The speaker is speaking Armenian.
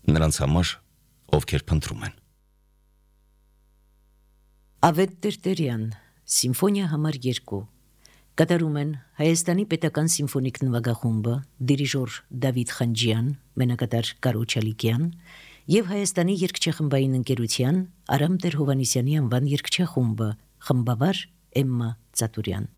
նրանց համար, ովքեր փնտրում են։ Ավետ Տերտերյան, Սիմֆոնիա համար 2, կատարում են Հայաստանի պետական սիմֆոնիկ նվագախումբը, դիրիժոր Դավիթ Խանջյան, մենակատար Կարո Չալիկյան և Հայաստանի երգչախմբային ընկերության Արամ Տեր-Հովհաննիսյանի անվան երգչախումբը, խմբավար Էմմա Ծատուրյան։